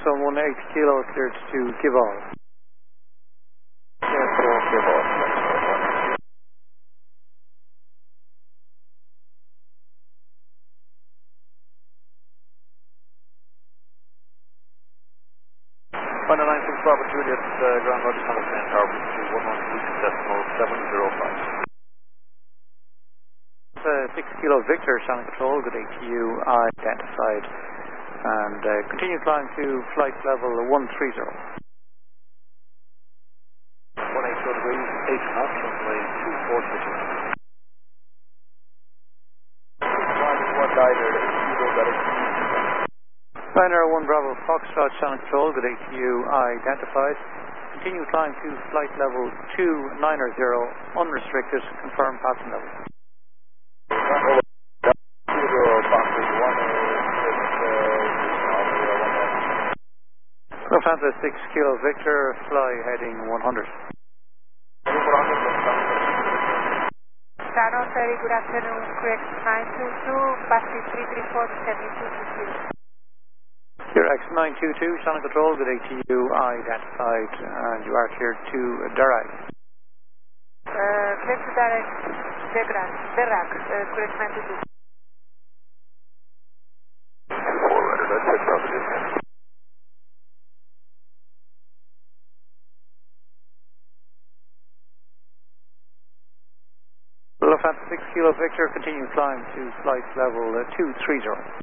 Sun 18 Kilo, cleared to give all. Yes, give all. Final 96 Bravo Juliet, ground Roger Thomas Man Tower, to 116.7. 6 Kilo Victor, Channel Control, good day to you, identified. And continue climb to flight level 130. 180 degrees, 8 knots, runway 24 switches. 1 Niner, Kilo Galaxy. Niner 1 Bravo Foxtrot, Channel Control, good day to you, identified. Continue climb to flight level 290, unrestricted, confirm passing level. Lufthansa 6 Kilo Victor, fly heading 100. Channel 30, good afternoon, QX 922, passing 334 7222. QX 922, Channel Control, good day to you, identified, and you are cleared to direct. Clear to direct, Derac, QX 922. Lufthansa 6 Kilo Victor, continue climb to flight level 230.